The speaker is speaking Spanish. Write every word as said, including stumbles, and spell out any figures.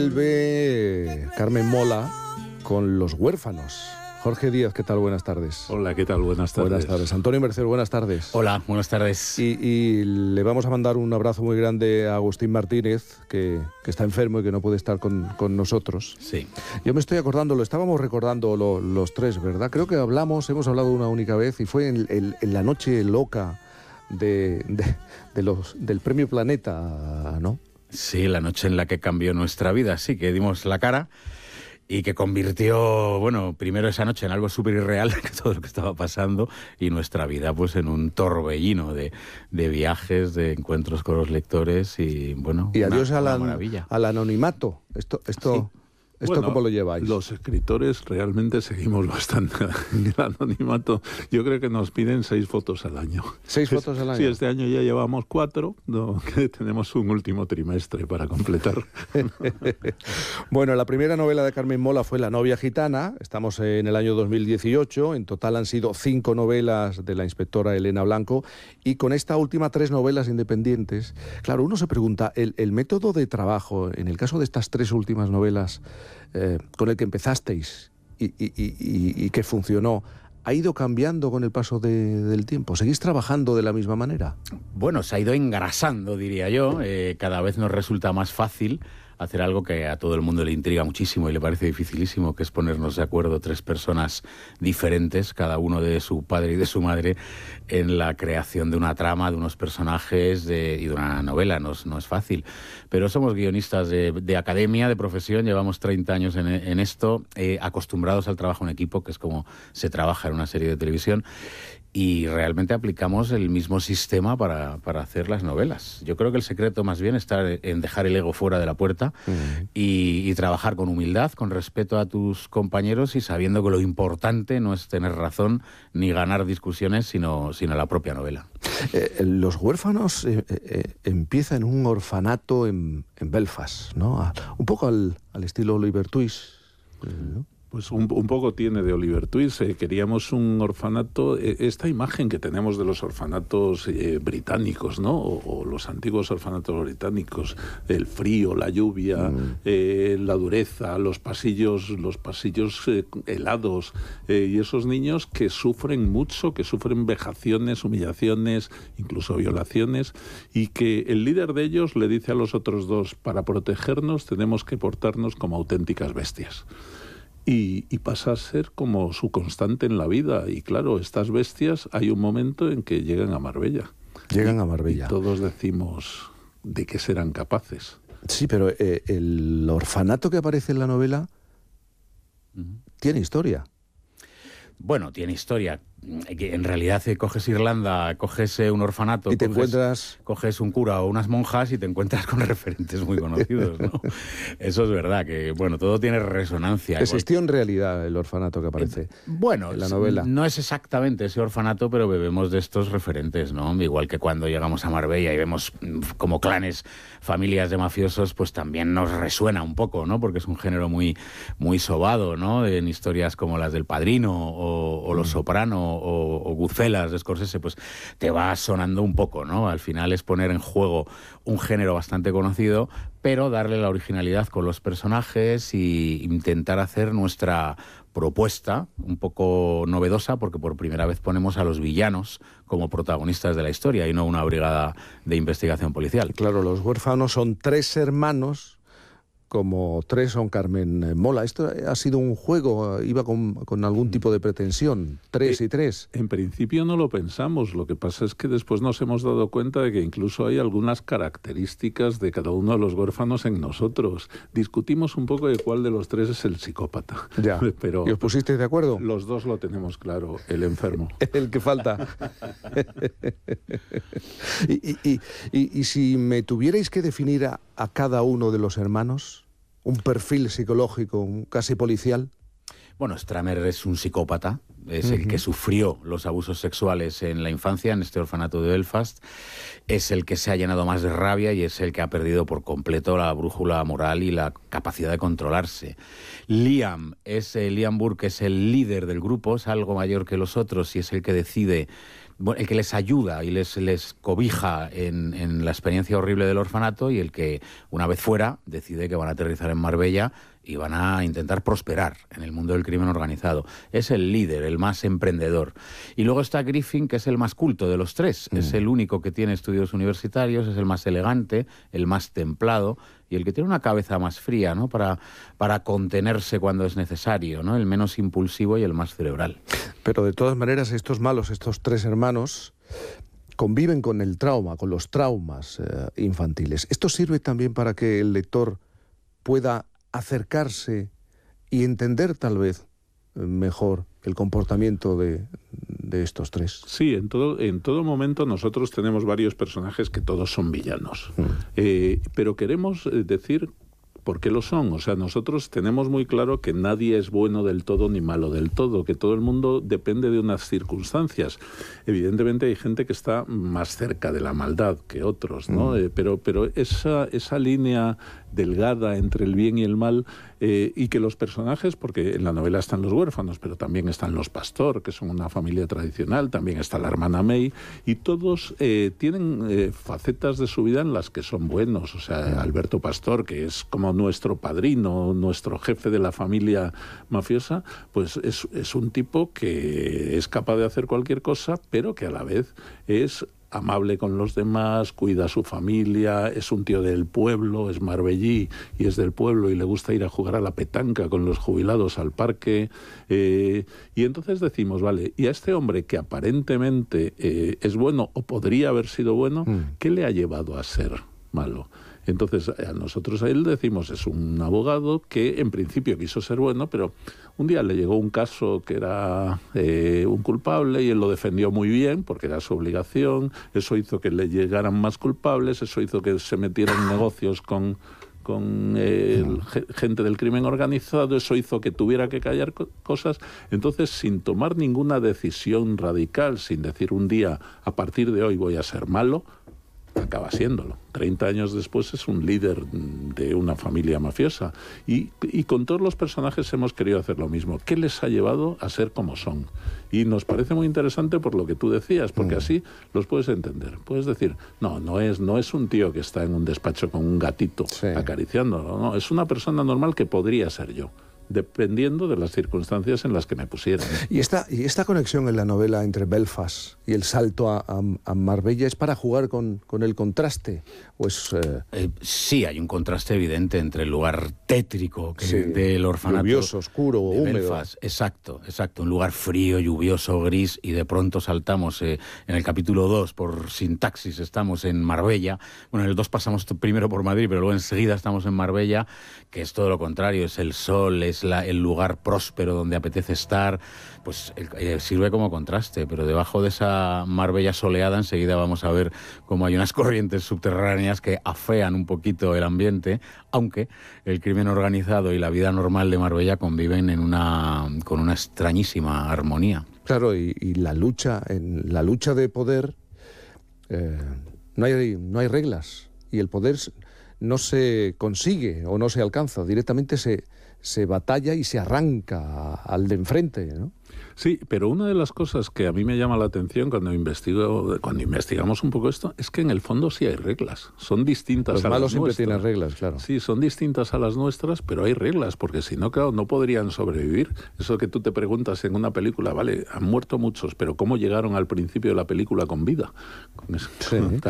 Vuelve Carmen Mola con Los huérfanos. Jorge Díaz, ¿qué tal? Buenas tardes. Hola, ¿qué tal? Buenas tardes. Buenas tardes. Antonio Mercero, buenas tardes. Hola, buenas tardes. Y, y le vamos a mandar un abrazo muy grande a Agustín Martínez, que, que está enfermo y que no puede estar con, con nosotros. Sí. Yo me estoy acordando, lo estábamos recordando lo, los tres, ¿verdad? Creo que hablamos, hemos hablado una única vez, y fue en, en, en la noche loca de, de, de los, del Premio Planeta, ¿no? Sí, la noche en la que cambió nuestra vida, sí, que dimos la cara y que convirtió, bueno, primero esa noche en algo súper irreal, todo lo que estaba pasando, y nuestra vida pues en un torbellino de, de viajes, de encuentros con los lectores y, bueno, y adiós una, al, una maravilla. al anonimato. Esto, esto, sí. ¿esto bueno, cómo lo lleváis? Los escritores realmente seguimos bastante en el anonimato. Yo creo que nos piden seis fotos al año. ¿Seis fotos al año? Sí, este año ya llevamos cuatro, no, que tenemos un último trimestre para completar. Bueno, la primera novela de Carmen Mola fue La novia gitana. Estamos en el año dos mil dieciocho. En total han sido cinco novelas de la inspectora Elena Blanco. Y con esta última, tres novelas independientes. Claro, uno se pregunta, el, el método de trabajo, en el caso de estas tres últimas novelas, Eh, con el que empezasteis y, y, y, y que funcionó, ¿ha ido cambiando con el paso de, del tiempo? ¿Seguís trabajando de la misma manera? Bueno, se ha ido engrasando, diría yo. Eh, cada vez nos resulta más fácil hacer algo que a todo el mundo le intriga muchísimo y le parece dificilísimo, que es ponernos de acuerdo tres personas diferentes, cada uno de su padre y de su madre, en la creación de una trama, de unos personajes de, y de una novela. No es, no es fácil. Pero somos guionistas de, de academia, de profesión, llevamos treinta años en, en esto, eh, acostumbrados al trabajo en equipo, que es como se trabaja en una serie de televisión, y realmente aplicamos el mismo sistema para, para hacer las novelas. Yo creo que el secreto más bien está en dejar el ego fuera de la puerta uh-huh. y, y trabajar con humildad, con respeto a tus compañeros y sabiendo que lo importante no es tener razón ni ganar discusiones, sino, sino la propia novela. Eh, Los huérfanos eh, eh, empieza en un orfanato en, en Belfast, ¿no? A, un poco al, al estilo Oliver Twist, ¿no? Pues un, un poco tiene de Oliver Twist. Eh, queríamos un orfanato, eh, esta imagen que tenemos de los orfanatos eh, británicos, ¿no? O, o los antiguos orfanatos británicos, el frío, la lluvia, mm. eh, la dureza, los pasillos, los pasillos eh, helados, eh, y esos niños que sufren mucho, que sufren vejaciones, humillaciones, incluso violaciones, y que el líder de ellos le dice a los otros dos: para protegernos tenemos que portarnos como auténticas bestias. Y, y pasa a ser como su constante en la vida. Y claro, estas bestias hay un momento en que llegan a Marbella. Llegan a Marbella. Y todos decimos de qué serán capaces. Sí, pero eh, el orfanato que aparece en la novela uh-huh. tiene historia. Bueno, tiene historia. En realidad coges Irlanda, coges un orfanato, y te coges, encuentras... coges un cura o unas monjas y te encuentras con referentes muy conocidos, ¿no? Eso es verdad, que bueno, todo tiene resonancia. ¿Existió en realidad el orfanato que aparece eh, bueno, en la novela? No es exactamente ese orfanato, pero bebemos de estos referentes, ¿no? Igual que cuando llegamos a Marbella y vemos como clanes, familias de mafiosos, pues también nos resuena un poco, ¿no? Porque es un género muy, muy sobado, ¿no? En historias como las del Padrino o, o Los mm. Soprano o, o Goodfellas de Scorsese, pues te va sonando un poco, ¿no? Al final es poner en juego un género bastante conocido, pero darle la originalidad con los personajes y intentar hacer nuestra propuesta un poco novedosa, porque por primera vez ponemos a los villanos como protagonistas de la historia y no una brigada de investigación policial. Claro, Los huérfanos son tres hermanos, como tres son Carmen Mola. Esto ha sido un juego, iba con, con algún tipo de pretensión, tres eh, y tres. En principio no lo pensamos, lo que pasa es que después nos hemos dado cuenta de que incluso hay algunas características de cada uno de los huérfanos en nosotros. Discutimos un poco de cuál de los tres es el psicópata. Ya, pero ¿y os pusisteis de acuerdo? Los dos lo tenemos claro, el enfermo. El que falta. y, y, y, y, y si me tuvierais que definir a, a cada uno de los hermanos, un perfil psicológico, un casi policial. Bueno, Stramer es un psicópata, es uh-huh. el que sufrió los abusos sexuales en la infancia en este orfanato de Belfast, es el que se ha llenado más de rabia y es el que ha perdido por completo la brújula moral y la capacidad de controlarse. Liam es eh, Liam Burke es el líder del grupo, es algo mayor que los otros y es el que decide el que les ayuda y les, les cobija en, en la experiencia horrible del orfanato, y el que, una vez fuera, decide que van a aterrizar en Marbella y van a intentar prosperar en el mundo del crimen organizado. Es el líder, el más emprendedor. Y luego está Griffin, que es el más culto de los tres. Mm. Es el único que tiene estudios universitarios, es el más elegante, el más templado y el que tiene una cabeza más fría, ¿no? Para, para contenerse cuando es necesario, ¿no? El menos impulsivo y el más cerebral. Pero de todas maneras, estos malos, estos tres hermanos, conviven con el trauma, con los traumas eh, infantiles. ¿Esto sirve también para que el lector pueda acercarse y entender tal vez mejor el comportamiento de, de estos tres? Sí, en todo, en todo momento nosotros tenemos varios personajes que todos son villanos. Mm. Eh, pero queremos decir por qué lo son. O sea, nosotros tenemos muy claro que nadie es bueno del todo ni malo del todo, que todo el mundo depende de unas circunstancias. Evidentemente hay gente que está más cerca de la maldad que otros, ¿no? Mm. Eh, pero, pero esa, esa línea delgada entre el bien y el mal, eh, y que los personajes, porque en la novela están los huérfanos, pero también están los Pastor, que son una familia tradicional, también está la hermana May, y todos eh, tienen eh, facetas de su vida en las que son buenos. O sea, Alberto Pastor, que es como nuestro padrino, nuestro jefe de la familia mafiosa, pues es, es un tipo que es capaz de hacer cualquier cosa, pero que a la vez es amable con los demás, cuida a su familia, es un tío del pueblo, es marbellí y es del pueblo y le gusta ir a jugar a la petanca con los jubilados al parque. Eh, y entonces decimos, vale, y a este hombre que aparentemente eh, es bueno o podría haber sido bueno, mm. ¿qué le ha llevado a ser malo? Entonces, a nosotros a él decimos, es un abogado que en principio quiso ser bueno, pero un día le llegó un caso que era eh, un culpable y él lo defendió muy bien porque era su obligación. Eso hizo que le llegaran más culpables, eso hizo que se metiera en negocios con, con eh, gente del crimen organizado, eso hizo que tuviera que callar co- cosas. Entonces, sin tomar ninguna decisión radical, sin decir un día, a partir de hoy voy a ser malo, acaba siéndolo. treinta años después es un líder de una familia mafiosa. Y, y con todos los personajes hemos querido hacer lo mismo. ¿Qué les ha llevado a ser como son? Y nos parece muy interesante por lo que tú decías, porque mm. así los puedes entender. Puedes decir, no, no es, no es un tío que está en un despacho con un gatito sí. acariciándolo, no, es una persona normal que podría ser yo, dependiendo de las circunstancias en las que me pusieran. ¿Y esta, y esta conexión en la novela entre Belfast y el salto a, a, a Marbella es para jugar con, con el contraste? ¿O es, eh... Eh, sí, hay un contraste evidente entre el lugar tétrico que, sí, del orfanato. Lluvioso, oscuro, húmedo. Belfast. Exacto, exacto. Un lugar frío, lluvioso, gris, y de pronto saltamos eh, en el capítulo dos, por sintaxis, estamos en Marbella. Bueno, en el dos pasamos primero por Madrid, pero luego enseguida estamos en Marbella, que es todo lo contrario, es el sol, es La, el lugar próspero donde apetece estar, pues eh, sirve como contraste, pero debajo de esa Marbella soleada enseguida vamos a ver cómo hay unas corrientes subterráneas que afean un poquito el ambiente, aunque el crimen organizado y la vida normal de Marbella conviven en una, con una extrañísima armonía. Claro, y, y la lucha, en la lucha de poder eh, no hay, no hay reglas, y el poder no se consigue o no se alcanza, directamente se se batalla y se arranca al de enfrente, ¿no? Sí, pero una de las cosas que a mí me llama la atención cuando investigo, cuando investigamos un poco esto, es que en el fondo sí hay reglas. Son distintas Los a las malos siempre nuestras. tienen reglas, claro. Sí, son distintas a las nuestras, pero hay reglas, porque si no, claro, no podrían sobrevivir. Eso que tú te preguntas en una película, vale, han muerto muchos, pero ¿cómo llegaron al principio de la película con vida? Con eso, sí.